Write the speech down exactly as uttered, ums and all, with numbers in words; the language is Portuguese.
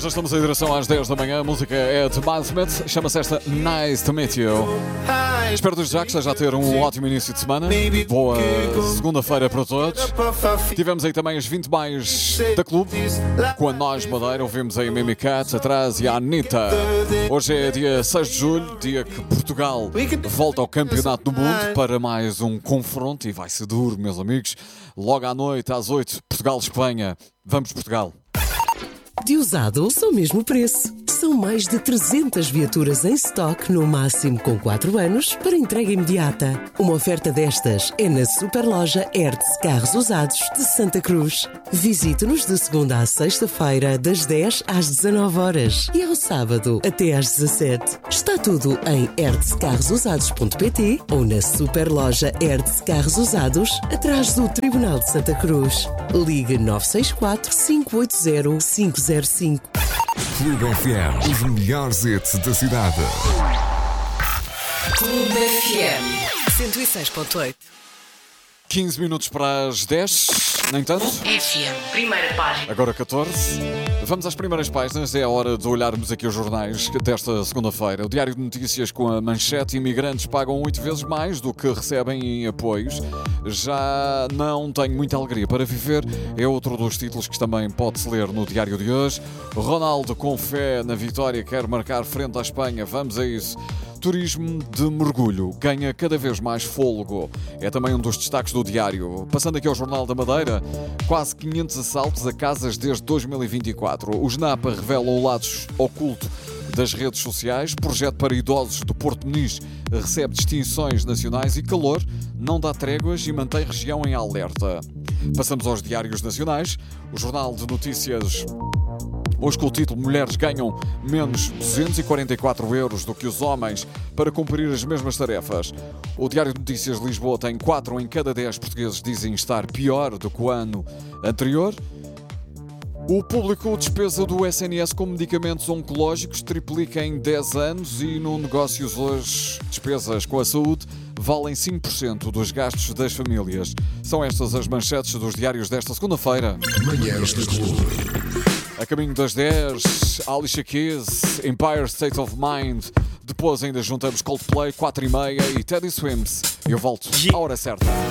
Já estamos em direção às dez da manhã. A música é de Miles Smith. Chama-se esta Nice to Meet You. Espero desde já que esteja a ter um ótimo início de semana. Boa segunda-feira para todos. Tivemos aí também as vinte mais da Clube. Com a Nós Madeira. Ouvimos aí a Mimi Cat atrás e a Anitta. Hoje é dia seis de julho, dia que Portugal volta ao Campeonato do Mundo para mais um confronto. E vai ser duro, meus amigos. Logo à noite, às oito, Portugal-Espanha. Vamos, Portugal. De usado, só mesmo preço. São mais de trezentas viaturas em stock, no máximo com quatro anos, para entrega imediata. Uma oferta destas é na Superloja Hertz Carros Usados de Santa Cruz. Visite-nos de segunda à sexta-feira, das dez às dezanove horas e ao sábado até às dezassete. Está tudo em hertz carros usados ponto pt ou na Superloja Hertz Carros Usados, atrás do Tribunal de Santa Cruz. Ligue nove seis quatro, cinco oito zero, cinco zero cinco. Clube F M, os melhores hits da cidade. Clube F M cento e seis ponto oito. quinze minutos para as dez, nem tanto. F M, primeira página. Agora catorze. Vamos às primeiras páginas. É a hora de olharmos aqui os jornais desta segunda-feira. O Diário de Notícias com a manchete: imigrantes pagam oito vezes mais do que recebem em apoios. Já não tenho muita alegria para viver. É outro dos títulos que também pode-se ler no Diário de hoje. Ronaldo, com fé na vitória, quer marcar frente à Espanha. Vamos a isso. Turismo de mergulho ganha cada vez mais fôlego. É também um dos destaques do Diário. Passando aqui ao Jornal da Madeira, quase quinhentos assaltos a casas desde dois mil e vinte e quatro. Os NAPA revelam o lado oculto das redes sociais. Projeto para idosos do Porto Muniz recebe distinções nacionais e calor não dá tréguas e mantém região em alerta. Passamos aos diários nacionais. O Jornal de Notícias hoje com o título: mulheres ganham menos duzentos e quarenta e quatro euros do que os homens para cumprir as mesmas tarefas. O Diário de Notícias de Lisboa tem quatro em cada dez portugueses dizem estar pior do que o ano anterior. O público despesa do S N S com medicamentos oncológicos triplica em dez anos e no Negócios hoje despesas com a saúde valem cinco por cento dos gastos das famílias. São estas as manchetes dos diários desta segunda-feira. Manhãs da Clube. A caminho das dez, Alicia Keys, Empire State of Mind. Depois ainda juntamos Coldplay, quatro e meia e Teddy Swims. Eu volto à hora certa.